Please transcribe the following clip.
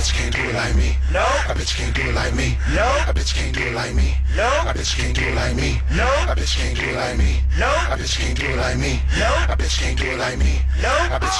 bet you can't do it like me. No. I bet you can't do it like me. No. I bet you can't do it like me. No. I bet you can't do it like me. No. I bet you can't do it like me. No. I bet you can't do it like me. No. I bet you can't do it like me. No. I bet